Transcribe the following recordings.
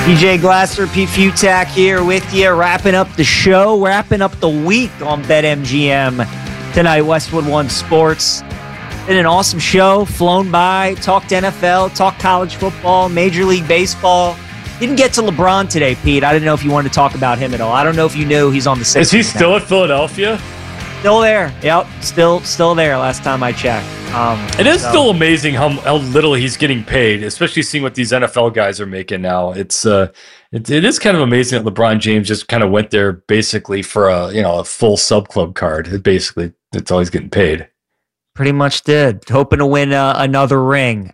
PJ Glasser, Pete Futak here with you, wrapping up the show, wrapping up the week on BetMGM tonight, Westwood One Sports. Been an awesome show, flown by, talked NFL, talked college football, Major League Baseball. Didn't get to LeBron today, Pete. I didn't know if you wanted to talk about him at all. I don't know if you knew he's on the Sixers. Is he still at Philadelphia? Still there. Yep, still there last time I checked. It is still amazing how little he's getting paid, especially seeing what these NFL guys are making now. It is kind of amazing that LeBron James just kind of went there basically for a full sub club card. That's all he's getting paid. Pretty much did. Hoping to win another ring.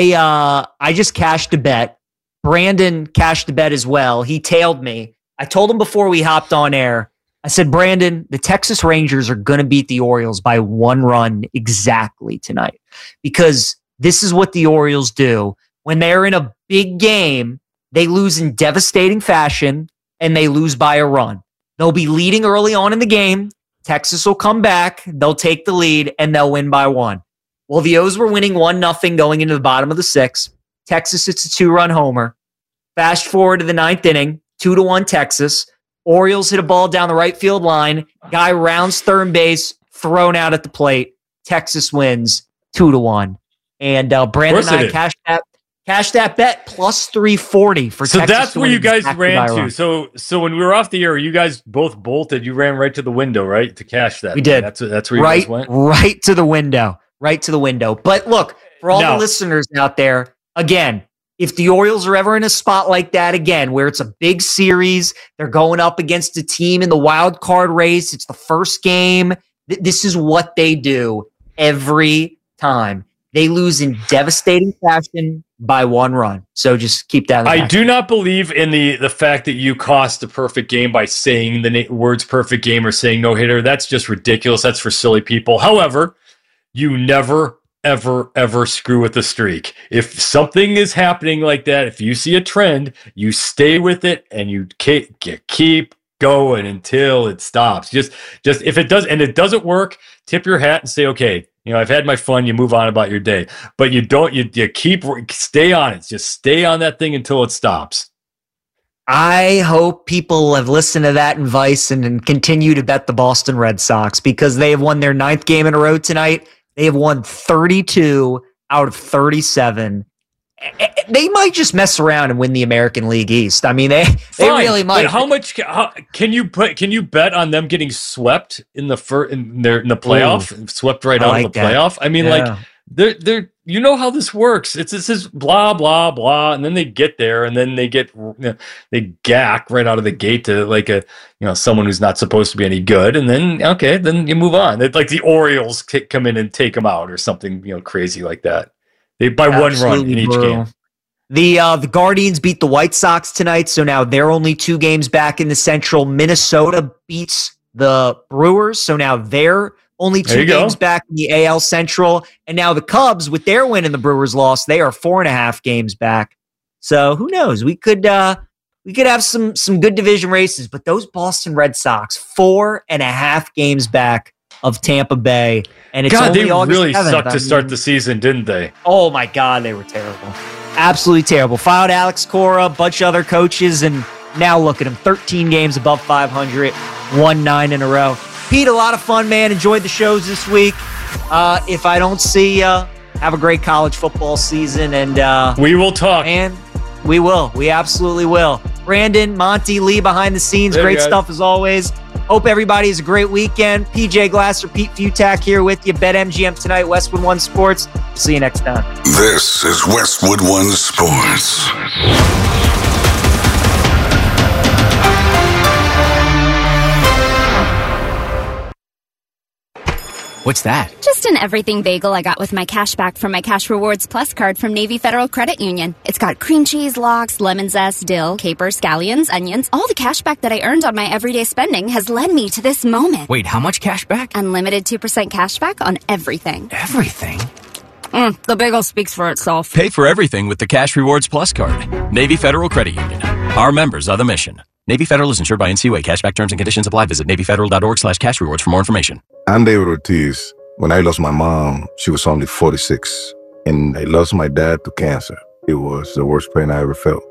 I just cashed a bet. Brandon cashed a bet as well. He tailed me. I told him before we hopped on air, I said, Brandon, the Texas Rangers are going to beat the Orioles by 1 run exactly tonight, because this is what the Orioles do. When they're in a big game, they lose in devastating fashion, and they lose by a run. They'll be leading early on in the game. Texas will come back. They'll take the lead, and they'll win by 1. Well, the O's were winning 1-0 going into the bottom of the 6th. Texas hits a 2-run homer. Fast forward to the 9th inning, 2-1 Texas. Orioles hit a ball down the right field line. Guy rounds third base, thrown out at the plate. Texas wins 2-1. And Brandon and I cashed that bet plus 340 for Texas. So that's where you guys ran to. So when we were off the air, you guys both bolted. You ran right to the window, right, to cash that. We did. That's where you guys went. Right to the window. Right to the window. But look, for all the listeners out there, again, if the Orioles are ever in a spot like that again, where it's a big series, they're going up against a team in the wild card race, it's the first game, this is what they do every time. They lose in devastating fashion by 1 run. So just keep that in mind. I do not believe in the fact that you cost a perfect game by saying the words perfect game or saying no-hitter. That's just ridiculous. That's for silly people. However, you never ever screw with the streak. If something is happening like that, if you see a trend, you stay with it and you keep going until it stops. Just if it does, and it doesn't work, tip your hat and say, okay, I've had my fun. You move on about your day, but you don't. You stay on it. Just stay on that thing until it stops. I hope people have listened to that advice and continue to bet the Boston Red Sox, because they have won their 9th game in a row tonight. They have won 32 out of 37. They might just mess around and win the American League East. I mean, they really might. But how much can you bet on them getting swept in the playoff? Ooh, swept right out of the playoff. I mean, they're you know how this works. This is blah blah blah, and then they get there, and then they they gack right out of the gate to someone who's not supposed to be any good, and then you move on. Like the Orioles come in and take them out or something crazy like that. They by 1 run in each game. The Guardians beat the White Sox tonight, so now they're only 2 games back in the Central. Minnesota beats the Brewers, so now they're only 2 games back in the AL Central. And now the Cubs, with their win and the Brewers loss, they are 4.5 games back. So who knows? We could have some good division races, but those Boston Red Sox, 4.5 games back of Tampa Bay. And it's only August 7th. They really sucked to start the season, didn't they? Oh my God, they were terrible. Absolutely terrible. Fired Alex Cora, a bunch of other coaches, and now look at them, 13 games above 500, won 9 in a row. Pete, a lot of fun, man. Enjoyed the shows this week. If I don't see you, have a great college football season. And we will talk. And we will. We absolutely will. Brandon, Monty, Lee behind the scenes. Great stuff as always. Hope everybody has a great weekend. PJ Glasser, Pete Futak here with you. BetMGM tonight, Westwood One Sports. See you next time. This is Westwood One Sports. What's that? Just an everything bagel I got with my cash back from my Cash Rewards Plus card from Navy Federal Credit Union. It's got cream cheese, lox, lemon zest, dill, capers, scallions, onions. All the cash back that I earned on my everyday spending has led me to this moment. Wait, how much cash back? Unlimited 2% cash back on everything. Everything? The bagel speaks for itself. Pay for everything with the Cash Rewards Plus card. Navy Federal Credit Union. Our members are the mission. Navy Federal is insured by NCUA. Cashback terms and conditions apply. Visit NavyFederal.org/cash rewards for more information. I'm David Ortiz. When I lost my mom, she was only 46. And I lost my dad to cancer. It was the worst pain I ever felt.